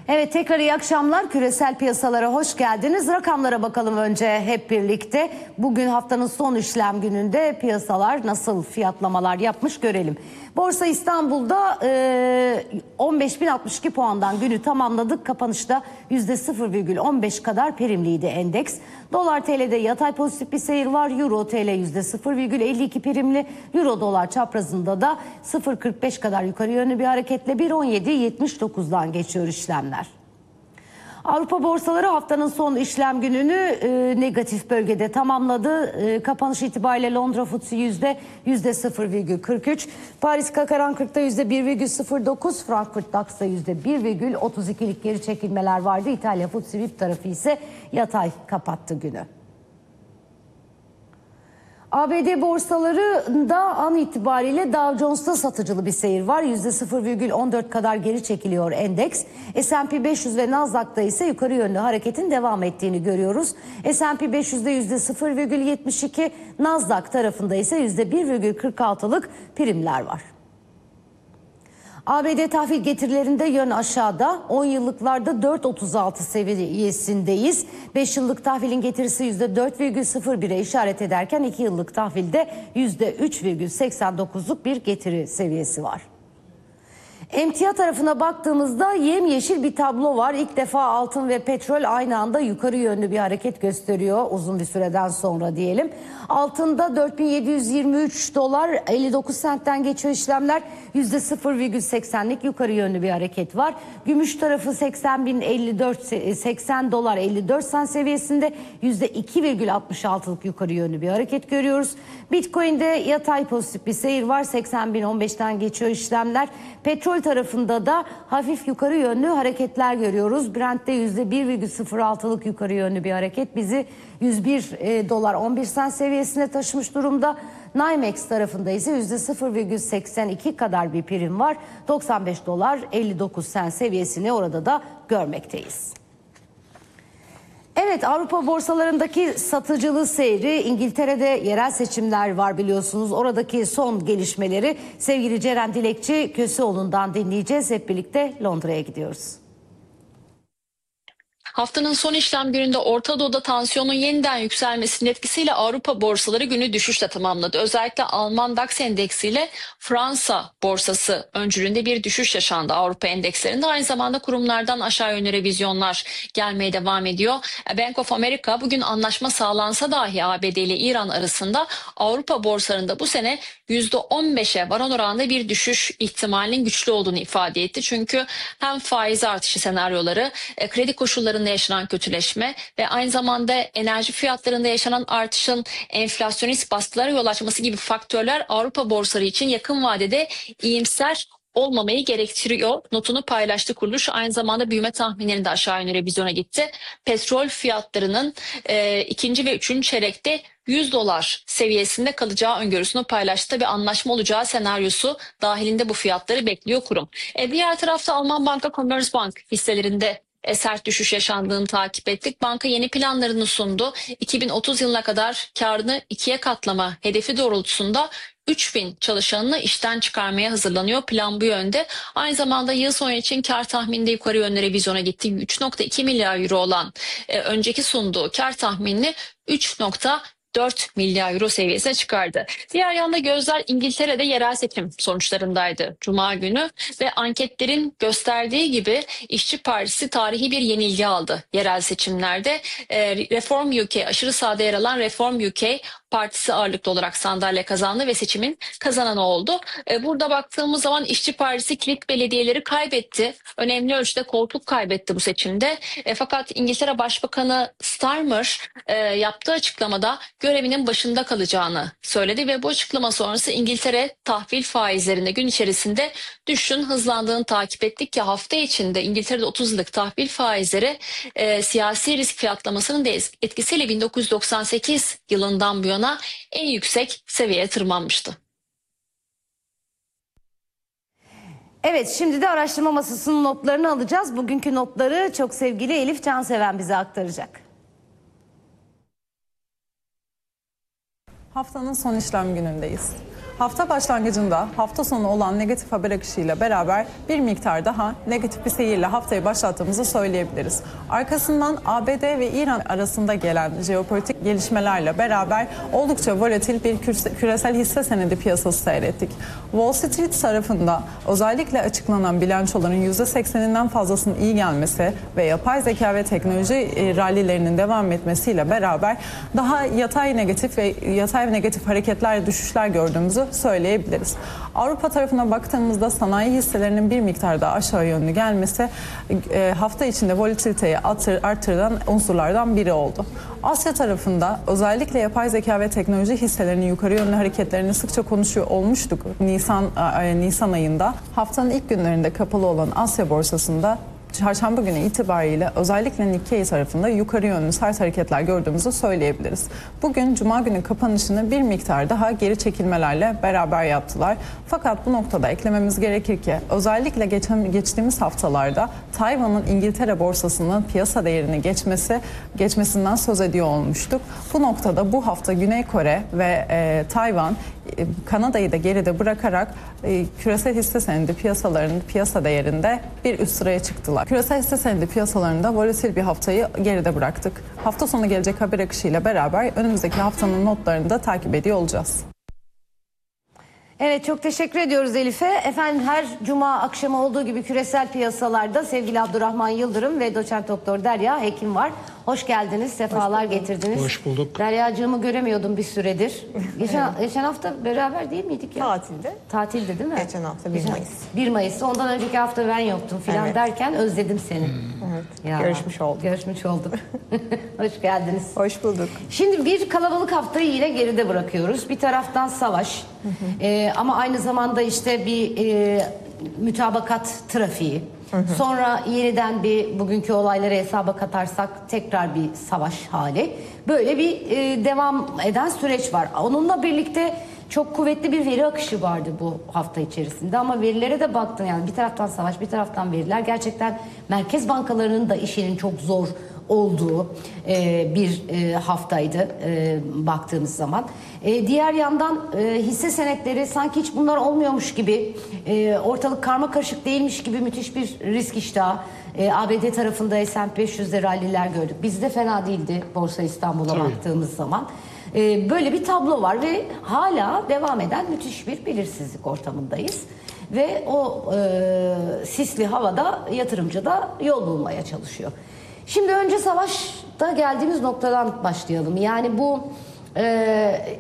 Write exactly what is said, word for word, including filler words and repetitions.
Evet, tekrar iyi akşamlar. Küresel piyasalara hoş geldiniz. Rakamlara bakalım önce hep birlikte. Bugün haftanın son işlem gününde piyasalar nasıl fiyatlamalar yapmış görelim. Borsa İstanbul'da on beş bin altmış iki puandan günü tamamladık. Kapanışta yüzde sıfır virgül on beş kadar primliydi endeks. Dolar T L'de yatay pozitif bir seyir var. Euro T L yüzde sıfır virgül elli iki primli. Euro dolar çaprazında da sıfır virgül kırk beş kadar yukarı yönlü bir hareketle bir virgül on yedi yetmiş dokuzdan geçiyor işlemler. Avrupa borsaları haftanın son işlem gününü e, negatif bölgede tamamladı. E, kapanış itibariyle Londra F T S E yüzde yüzde sıfır virgül kırk üç, Paris C A C kırk kırk'ta yüzde bir virgül sıfır dokuz, Frankfurt DAX'ta yüzde bir virgül otuz iki'lik geri çekilmeler vardı. İtalya F T S E V I P tarafı ise yatay kapattı günü. A B D borsalarında an itibariyle Dow Jones'ta satıcılı bir seyir var. yüzde sıfır virgül on dört kadar geri çekiliyor endeks. S and P beş yüz ve Nasdaq'ta ise yukarı yönlü hareketin devam ettiğini görüyoruz. S and P beş yüz'de yüzde sıfır virgül yetmiş iki, Nasdaq tarafında ise yüzde bir virgül kırk altı'lık primler var. A B D tahvil getirilerinde yön aşağıda. on yıllıklarda dört virgül otuz altı seviyesindeyiz. beş yıllık tahvilin getirisi yüzde dört virgül sıfır bir'e işaret ederken iki yıllık tahvilde yüzde üç virgül seksen dokuz'luk bir getiri seviyesi var. Emtia tarafına baktığımızda yemyeşil bir tablo var. İlk defa altın ve petrol aynı anda yukarı yönlü bir hareket gösteriyor uzun bir süreden sonra diyelim. Altında dört bin yedi yüz yirmi üç dolar elli dokuz sentten geçiyor işlemler. yüzde sıfır virgül seksen'lik yukarı yönlü bir hareket var. Gümüş tarafı seksen bin elli dört seksen dolar elli dört sent seviyesinde yüzde iki virgül altmış altı'lık yukarı yönlü bir hareket görüyoruz. Bitcoin'de yatay pozitif bir seyir var. seksen bin on beşten geçiyor işlemler. Petrol tarafında da hafif yukarı yönlü hareketler görüyoruz. Brent'te yüzde bir virgül sıfır altı'lık yukarı yönlü bir hareket bizi yüz bir dolar on bir sent seviyesine taşımış durumda. NYMEX tarafında ise yüzde sıfır virgül seksen iki kadar bir prim var. doksan beş dolar elli dokuz sent seviyesini orada da görmekteyiz. Evet, Avrupa borsalarındaki satıcılı seyri, İngiltere'de yerel seçimler var biliyorsunuz. Oradaki son gelişmeleri sevgili Ceren Dilekçi Köseoğlu'ndan dinleyeceğiz. Hep birlikte Londra'ya gidiyoruz. Haftanın son işlem gününde Orta Doğu'da tansiyonun yeniden yükselmesinin etkisiyle Avrupa borsaları günü düşüşle tamamladı. Özellikle Alman DAX endeksiyle Fransa borsası öncülüğünde bir düşüş yaşandı Avrupa endekslerinde. Aynı zamanda kurumlardan aşağı yönlü revizyonlar gelmeye devam ediyor. Bank of America bugün anlaşma sağlansa dahi A B D ile İran arasında Avrupa borsalarında bu sene yüzde on beş'e varan oranda bir düşüş ihtimalinin güçlü olduğunu ifade etti. Çünkü hem faiz artışı senaryoları, kredi koşullarında yaşanan kötüleşme ve aynı zamanda enerji fiyatlarında yaşanan artışın enflasyonist baskılara yol açması gibi faktörler Avrupa borsaları için yakın vadede iyimser olmamayı gerektiriyor. Notunu paylaştı kuruluş. Aynı zamanda büyüme tahminlerini de aşağı yönlü revizyona gitti. Petrol fiyatlarının e, ikinci ve üçüncü çeyrekte yüz dolar seviyesinde kalacağı öngörüsünü paylaştı. Tabii anlaşma olacağı senaryosu dahilinde bu fiyatları bekliyor kurum. E, diğer tarafta Alman banka Commerzbank hisselerinde sert düşüş yaşandığını takip ettik. Banka yeni planlarını sundu. iki bin otuz yılına kadar karını ikiye katlama hedefi doğrultusunda üç bin çalışanını işten çıkarmaya hazırlanıyor. Plan bu yönde. Aynı zamanda yıl sonu için kar tahmininde yukarı yönlü revizyona gitti. üç virgül iki milyar euro olan e, önceki sunduğu kar tahminini üç virgül dört milyar euro seviyesine çıkardı. Diğer yanda gözler İngiltere'de yerel seçim sonuçlarındaydı Cuma günü ve anketlerin gösterdiği gibi İşçi Partisi tarihi bir yenilgi aldı yerel seçimlerde. E, Reform U K, aşırı sağda yer alan Reform U K Partisi ağırlıklı olarak sandalye kazandı ve seçimin kazananı oldu. E, burada baktığımız zaman İşçi Partisi kilit belediyeleri kaybetti. Önemli ölçüde koltuk kaybetti bu seçimde. E, fakat İngiltere Başbakanı Starmer e, yaptığı açıklamada görevinin başında kalacağını söyledi ve bu açıklama sonrası İngiltere tahvil faizlerinde gün içerisinde düşüşün hızlandığını takip ettik ki hafta içinde İngiltere'de otuz yıllık tahvil faizleri e, siyasi risk fiyatlamasının da etkisiyle bin dokuz yüz doksan sekiz yılından bu yana en yüksek seviyeye tırmanmıştı. Evet, şimdi de araştırma masasının notlarını alacağız. Bugünkü notları çok sevgili Elif Canseven bize aktaracak. Haftanın son işlem günündeyiz. Hafta başlangıcında hafta sonu olan negatif haber akışıyla beraber bir miktar daha negatif bir seyirle haftayı başlattığımızı söyleyebiliriz. Arkasından A B D ve İran arasında gelen jeopolitik gelişmelerle beraber oldukça volatil bir küresel hisse senedi piyasası seyrettik. Wall Street tarafında özellikle açıklanan bilançoların yüzde sekseninden fazlasının iyi gelmesi ve yapay zeka ve teknoloji e, rallilerinin devam etmesiyle beraber daha yatay negatif ve yatay ve negatif hareketler, düşüşler gördüğümüzü söyleyebiliriz. Avrupa tarafına baktığımızda sanayi hisselerinin bir miktar daha aşağı yönlü gelmesi e, hafta içinde volatiliteyi artır, artıran unsurlardan biri oldu. Asya tarafında özellikle yapay zeka ve teknoloji hisselerinin yukarı yönlü hareketlerini sıkça konuşuyor olmuştuk Nisan e, Nisan ayında. Haftanın ilk günlerinde kapalı olan Asya borsasında Çarşamba günü itibariyle özellikle Nikkei tarafında yukarı yönlü sert hareketler gördüğümüzü söyleyebiliriz. Bugün Cuma günü kapanışını bir miktar daha geri çekilmelerle beraber yaptılar. Fakat bu noktada eklememiz gerekir ki özellikle geçen, geçtiğimiz haftalarda Tayvan'ın İngiltere borsasının piyasa değerini geçmesi geçmesinden söz ediyor olmuştuk. Bu noktada bu hafta Güney Kore ve e, Tayvan Kanada'yı da geride bırakarak e, küresel hisse senedi piyasalarının piyasa değerinde bir üst sıraya çıktılar. Küresel hisse senedi piyasalarında volatil bir haftayı geride bıraktık. Hafta sonu gelecek haber akışıyla beraber önümüzdeki haftanın notlarını da takip ediyor olacağız. Evet, çok teşekkür ediyoruz Elif'e. Efendim, her cuma akşamı olduğu gibi küresel piyasalarda sevgili Abdurrahman Yıldırım ve doçent doktor Derya Hekim var. Hoş geldiniz, sefalar getirdiniz. Hoş bulduk. Deryacığımı göremiyordum bir süredir. Geçen, geçen hafta beraber değil miydik ya? Tatilde. Tatildi değil mi? Geçen hafta bir Mayıs. bir Mayıs'ta, ondan önceki hafta ben yoktum filan Evet. derken özledim seni. Evet. Ya, Görüşmüş olduk. Görüşmüş olduk. Hoş geldiniz. Hoş bulduk. Şimdi bir kalabalık haftayı yine geride bırakıyoruz. Bir taraftan savaş, hı hı. Ee, ama aynı zamanda işte bir e, mütabakat trafiği. Hı hı. Sonra yeniden bir bugünkü olayları hesaba katarsak tekrar bir savaş hali. Böyle bir e, devam eden süreç var. Onunla birlikte çok kuvvetli bir veri akışı vardı bu hafta içerisinde, ama verilere de baktın, yani bir taraftan savaş, bir taraftan veriler, gerçekten merkez bankalarının da işinin çok zor olduğu e, bir e, haftaydı e, baktığımız zaman. E, diğer yandan e, hisse senetleri sanki hiç bunlar olmuyormuş gibi, e, ortalık karma karışık değilmiş gibi müthiş bir risk iştahı. E, A B D tarafında S and P beş yüzde ralliler gördük. Bizde fena değildi Borsa İstanbul'a Tabii. baktığımız zaman. E, böyle bir tablo var ve hala devam eden müthiş bir belirsizlik ortamındayız. Ve o e, sisli havada yatırımcı da yol bulmaya çalışıyor. Şimdi önce savaşta geldiğimiz noktadan başlayalım. Yani bu e,